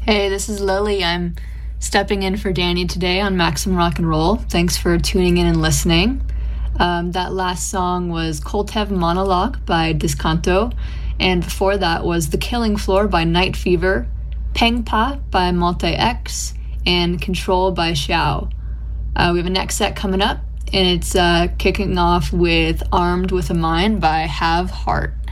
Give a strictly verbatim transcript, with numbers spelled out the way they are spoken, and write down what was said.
Hey, this is Lily. I'm stepping in for Danny today on Maximum Rock and Roll. Thanks for tuning in and listening. Um, that last song was Koltev Monologue by Discanto, and before that was The Killing Floor by Night Fever, Pengpa by Multi-X, and Control by Xiao. Uh, we have a next set coming up, and it's uh, kicking off with Armed with a Mind by Have Heart.